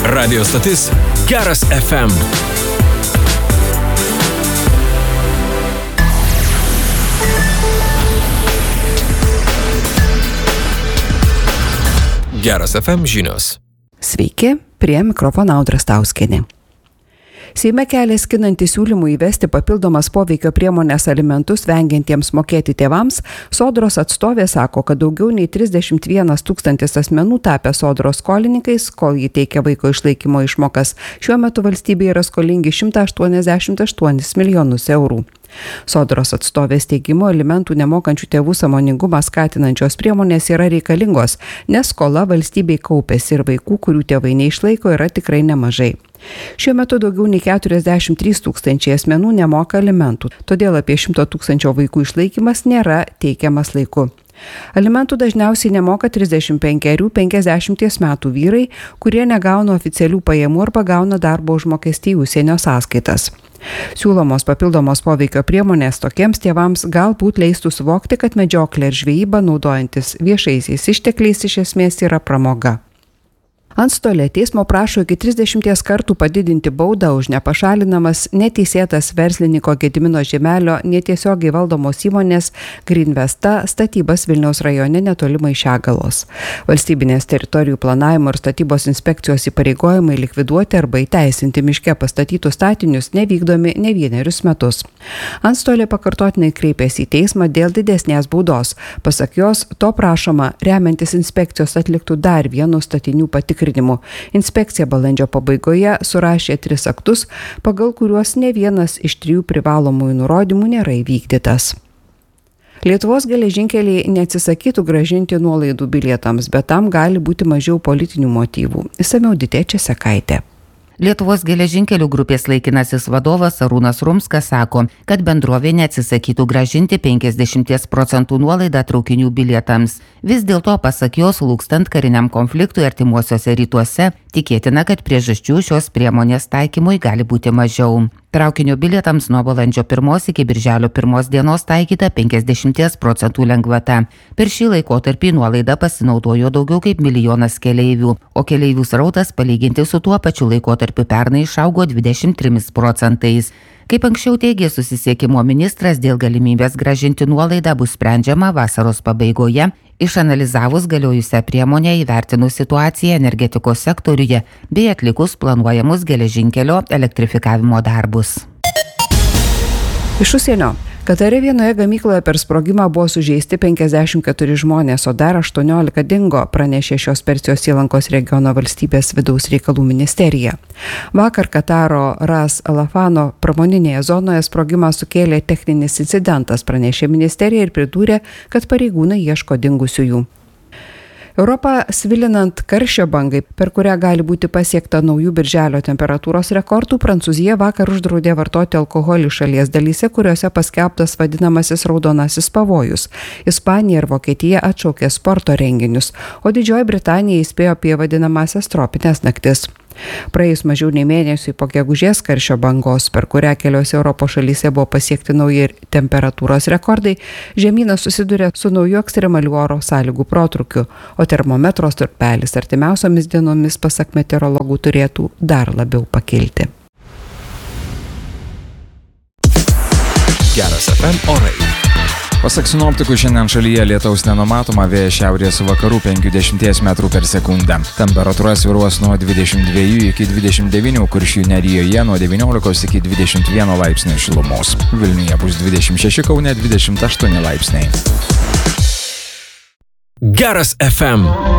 Radio stotis Geras FM. Geras FM žinios. Sveiki, prie mikrofono Audra Stauskienė. Seime kelia skinantį siūlymų įvesti papildomas poveikio priemonės alimentus vengiantiems mokėti tėvams. Sodros atstovė sako, kad daugiau nei 31 000 asmenų tapę Sodros skolininkais, kol jį teikia vaiko išlaikymo išmokas. Šiuo metu valstybė yra skolingi 188 milijonus eurų. Sodros atstovės teigimu, alimentų nemokančių tėvų sąmoningumą skatinančios priemonės yra reikalingos, nes skola valstybei kaupėsi ir vaikų, kurių tėvai neišlaiko, yra tikrai nemažai. Šiuo metu daugiau nei 43 000 asmenų nemoka alimentų, todėl apie 100 000 vaikų išlaikymas nėra teikiamas laiku. Alimentų dažniausiai nemoka 35–50 metų vyrai, kurie negauna oficialių pajamų arba gauna darbo užmokestį į užsienio sąskaitas. Siūlomos papildomos poveikio priemonės tokiems tėvams galbūt leistų suvokti, kad medžioklė ir žvejyba naudojantis viešaisiais ištekliais iš esmės yra pramoga. Antstolė teismo prašo iki 30 kartų padidinti baudą už nepašalinamas neteisėtas verslininko Gedimino Žiemelio netiesiogiai valdomos įmonės Greenvesta statybas Vilniaus rajone netoli Maišiagalos. Valstybinės teritorijų planavimo ir statybos inspekcijos įpareigojimai likviduoti arba įteisinti miške pastatytus statinius nevykdomi ne vienerius metus. Antstolė pakartotinai kreipėsi į teismą dėl didesnės baudos. Pasak jos, to prašoma remiantis inspekcijos atliktų dar vienu statinių patikrinimu. Inspekcija balandžio pabaigoje surašė 3 aktus, pagal kuriuos ne vienas iš 3 privalomųjų nurodymų nėra įvykdytas. Lietuvos geležinkeliai neatsisakytų grąžinti nuolaidų bilietams, bet tam gali būti mažiau politinių motyvų. Išsamiau Ditė Česekaitė. Lietuvos geležinkelių grupės laikinasis vadovas Arūnas Rumskas sako, kad bendrovė neatsisakytų grąžinti 50% nuolaidą traukinių bilietams. Vis dėlto, pasak jos, lūkstant kariniam konfliktui artimuosiuose rytuose, tikėtina, kad priežasčių šios priemonės taikymui gali būti mažiau. Traukinio bilietams nuo balandžio 1 iki birželio 1 dienos taikyta 50% lengvata. Per šį laikotarpį nuolaidą pasinaudojo daugiau kaip 1 milijonas keleivių, o keleivių srautas palyginti su tuo pačiu laikotarpiu pernai išaugo 23%. Kaip anksčiau teigė susisiekimo ministras, dėl galimybės grąžinti nuolaidą bus sprendžiama vasaros pabaigoje, išanalizavus galiojusią priemonę, įvertinus situaciją energetikos sektoriuje bei atlikus planuojamus geležinkelio elektrifikavimo darbus. Iš užsienio. Katare vienoje gamykloje per sprogimą buvo sužeisti 54 žmonės, o dar 18 dingo, pranešė šios Persijos įlankos regiono valstybės vidaus reikalų ministerija. Vakar Kataro Ras Alafano pramoninėje zonoje sprogimą sukėlė techninis incidentas, pranešė ministerija ir pridūrė, kad pareigūnai ieško dingusiųjų. Europą svilinant karščio bangai, per kurią gali būti pasiekta naujų birželio temperatūros rekordų, Prancūzija vakar uždraudė vartoti alkoholį šalies dalyse, kuriuose paskelbtas vadinamasis raudonasis pavojus. Ispanija ir Vokietija atšaukė sporto renginius, o Didžioji Britanija įspėjo apie vadinamasias tropines naktis. Praėjus mažiau nei mėnesiui po gegužės karščio bangos, per kurią keliose Europos šalyse buvo pasiekti nauji temperatūros rekordai, žemynas susiduria su nauju ekstremalių oro sąlygų protrukiu, o termometro stulpelis artimiausiomis dienomis, pasak meteorologų, turėtų dar labiau pakilti. Geras FM orai. Pasak sinoptikų, šiandien šalyje lietaus nenumatoma, vėjas šiaurės vakarų 50 metrų per sekundę. Temperatūra svyruos nuo 22 iki 29, Kuršių nerijoje nuo 19 iki 21 laipsnių šilumos. Vilniuje bus 26, Kaune 28 laipsniai. Geras FM.